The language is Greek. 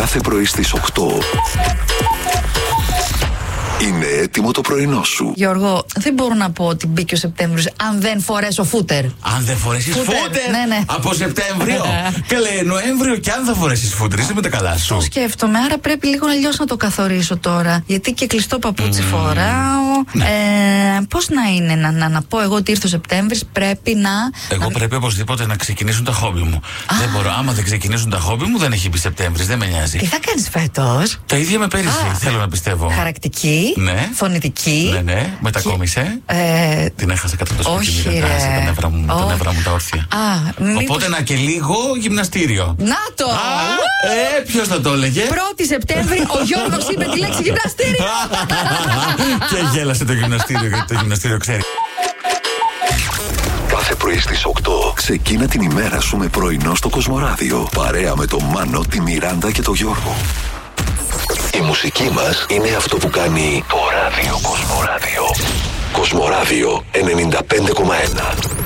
Κάθε πρωί στις 8. Είναι έτοιμο το πρωινό σου. Γιώργο, δεν μπορώ να πω ότι μπήκε ο Σεπτέμβριος αν δεν φορέσω φούτερ. Αν δεν φορέσεις φούτερ! Ναι. Από Σεπτέμβριο! Καλέ, Νοέμβριο και αν θα φορέσεις φούτερ, είσαι με τα καλά σου. Το σκέφτομαι, άρα πρέπει λίγο αλλιώς να το καθορίσω τώρα. Γιατί και κλειστό παπούτσι φοράω. Πώς να είναι, να πω εγώ ότι ήρθε ο Σεπτέμβρης, πρέπει να. Εγώ πρέπει οπωσδήποτε να ξεκινήσουν τα χόμπι μου. Δεν μπορώ. Άμα δεν ξεκινήσουν τα χόμπι μου, δεν έχει μπει Σεπτέμβρης, δεν με νοιάζει. Τι θα κάνεις φέτος? Τα ίδια με πέρυσι, θέλω να πιστεύω. Χαρακτική, ναι. Φωνητική. Ναι, μετακόμισε. Την έχασα κατά το σπίτι. Όχι, τα νεύρα μου τα όρθια. Οπότε να και λίγο γυμναστήριο. Να το! Ποιος θα το έλεγε? 1η Σεπτέμβρη ο Γιώργος είπε τη λέξη γυμναστήριο. Και γέλασε το γυμναστήριο, γιατί το γυμναστήριο ξέρει. Κάθε πρωί στις 8 ξεκίνα την ημέρα σου με πρωινό στο Κοσμοράδιο. Παρέα με τον Μάνο, τη Μιράντα και τον Γιώργο. Η μουσική μας είναι αυτό που κάνει το ράδιο Κοσμοράδιο. Κοσμοράδιο 95,1.